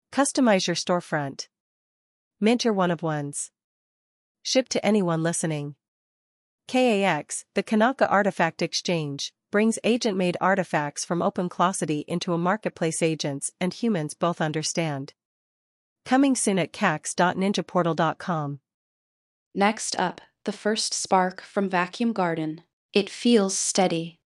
Customize your storefront. Mint your one-of-ones. Ship to anyone listening. KAX, the Kanaka Artifact Exchange, brings agent-made artifacts from OpenClosity into a marketplace agents and humans both understand. Coming soon at cax.ninjaportal.com. Next up, the first spark from Vacuum Garden. It feels steady.